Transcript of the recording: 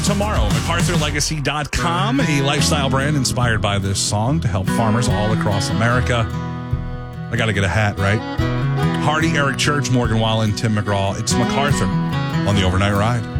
tomorrow. MacArthurLegacy.com, a lifestyle brand inspired by this song to help farmers all across America. I got to get a hat, right? Hardy, Eric Church, Morgan Wallen, Tim McGraw. It's MacArthur on the Overnight Ride.